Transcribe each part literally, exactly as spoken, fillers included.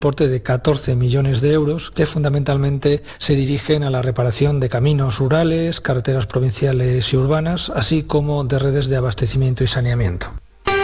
importe de catorce millones de euros que fundamentalmente se dirigen a la reparación de caminos rurales, carreteras provinciales y urbanas, así como de redes de abastecimiento y saneamiento.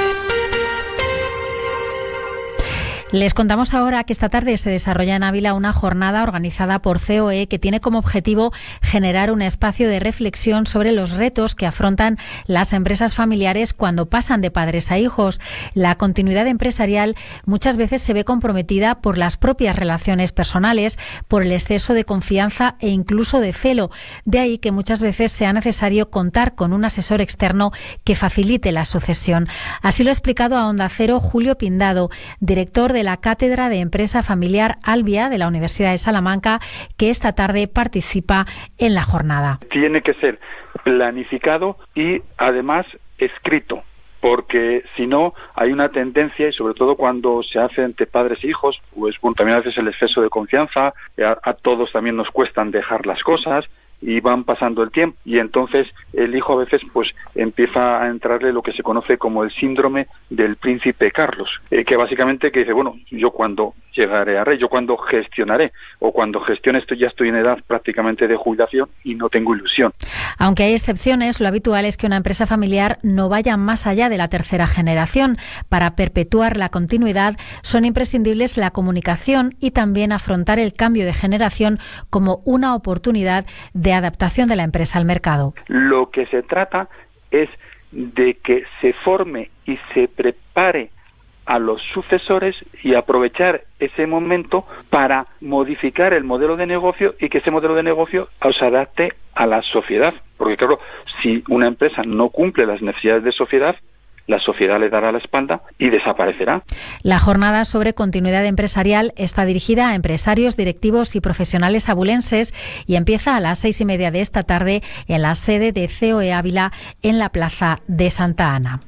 Les contamos ahora que esta tarde se desarrolla en Ávila una jornada organizada por C O E que tiene como objetivo generar un espacio de reflexión sobre los retos que afrontan las empresas familiares cuando pasan de padres a hijos. La continuidad empresarial muchas veces se ve comprometida por las propias relaciones personales, por el exceso de confianza e incluso de celo. De ahí que muchas veces sea necesario contar con un asesor externo que facilite la sucesión. Así lo ha explicado a Onda Cero Julio Pindado, director de de la Cátedra de Empresa Familiar Albia de la Universidad de Salamanca, que esta tarde participa en la jornada. Tiene que ser planificado y además escrito, porque si no hay una tendencia, y sobre todo cuando se hace entre padres e hijos, pues bueno, también a veces el exceso de confianza, a, a todos también nos cuestan dejar las cosas, y van pasando el tiempo y entonces el hijo a veces pues empieza a entrarle lo que se conoce como el síndrome del príncipe Carlos, eh, que básicamente que dice, bueno, yo cuando llegaré a rey, yo cuando gestionaré, o cuando gestione esto ya estoy en edad prácticamente de jubilación y no tengo ilusión. Aunque hay excepciones, lo habitual es que una empresa familiar no vaya más allá de la tercera generación. Para perpetuar la continuidad son imprescindibles la comunicación y también afrontar el cambio de generación como una oportunidad de de adaptación de la empresa al mercado. Lo que se trata es de que se forme y se prepare a los sucesores y aprovechar ese momento para modificar el modelo de negocio y que ese modelo de negocio se adapte a la sociedad. Porque claro, si una empresa no cumple las necesidades de sociedad, la sociedad le dará la espalda y desaparecerá. La jornada sobre continuidad empresarial está dirigida a empresarios, directivos y profesionales abulenses y empieza a las seis y media de esta tarde en la sede de C O E Ávila en la Plaza de Santa Ana.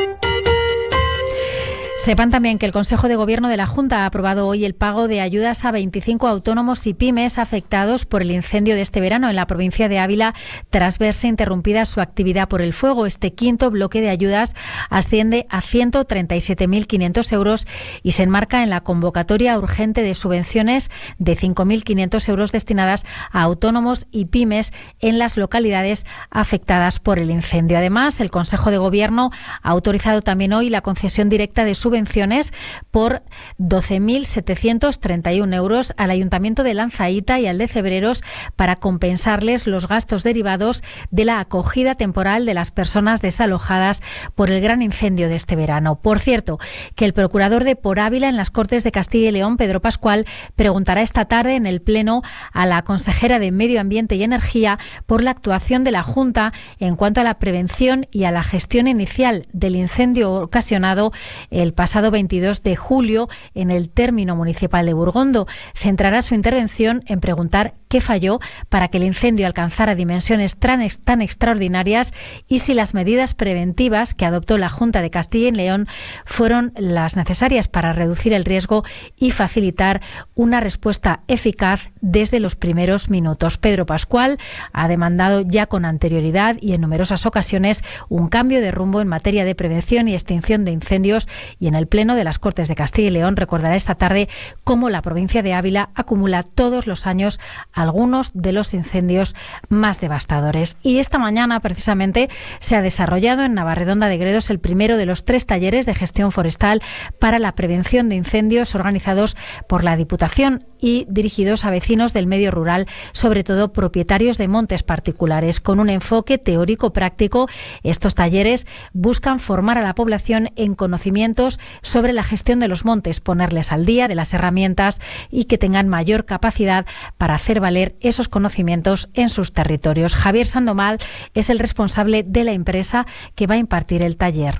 Sepan también que el Consejo de Gobierno de la Junta ha aprobado hoy el pago de ayudas a veinticinco autónomos y pymes afectados por el incendio de este verano en la provincia de Ávila tras verse interrumpida su actividad por el fuego. Este quinto bloque de ayudas asciende a ciento treinta y siete mil quinientos euros y se enmarca en la convocatoria urgente de subvenciones de cinco mil quinientos euros destinadas a autónomos y pymes en las localidades afectadas por el incendio. Además, el Consejo de Gobierno ha autorizado también hoy la concesión directa de subvenciones subvenciones por doce mil setecientos treinta y uno euros al Ayuntamiento de Lanzaíta y al de Cebreros para compensarles los gastos derivados de la acogida temporal de las personas desalojadas por el gran incendio de este verano. Por cierto, que el procurador de Por Ávila en las Cortes de Castilla y León, Pedro Pascual, preguntará esta tarde en el Pleno a la consejera de Medio Ambiente y Energía por la actuación de la Junta en cuanto a la prevención y a la gestión inicial del incendio ocasionado el pasado veintidós de julio en el término municipal de Burgondo. Centrará su intervención en preguntar qué falló para que el incendio alcanzara dimensiones tan, tan extraordinarias y si las medidas preventivas que adoptó la Junta de Castilla y León fueron las necesarias para reducir el riesgo y facilitar una respuesta eficaz desde los primeros minutos. Pedro Pascual ha demandado ya con anterioridad y en numerosas ocasiones un cambio de rumbo en materia de prevención y extinción de incendios, y en el Pleno de las Cortes de Castilla y León recordará esta tarde cómo la provincia de Ávila acumula todos los años algunos de los incendios más devastadores. Y esta mañana, precisamente, se ha desarrollado en Navarredonda de Gredos el primero de los tres talleres de gestión forestal para la prevención de incendios organizados por la Diputación y dirigidos a vecinos del medio rural, sobre todo propietarios de montes particulares. Con un enfoque teórico-práctico, estos talleres buscan formar a la población en conocimientos sobre la gestión de los montes, ponerles al día de las herramientas y que tengan mayor capacidad para hacer valer esos conocimientos en sus territorios. Javier Sandomal es el responsable de la empresa que va a impartir el taller.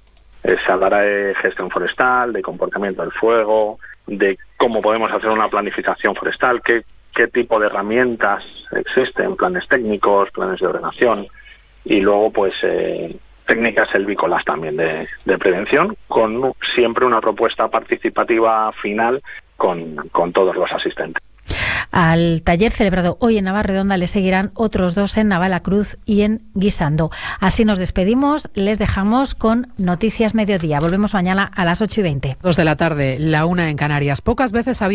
Se hablará de gestión forestal, de comportamiento del fuego, de cómo podemos hacer una planificación forestal, qué, qué tipo de herramientas existen, planes técnicos, planes de ordenación y luego pues eh, técnicas helvícolas también de, de prevención, con siempre una propuesta participativa final con, con todos los asistentes. Al taller celebrado hoy en Navarredonda le seguirán otros dos en Navalacruz y en Guisando. Así nos despedimos, les dejamos con Noticias Mediodía. Volvemos mañana a las ocho y veinte. Dos de la tarde, la una en Canarias. Pocas veces había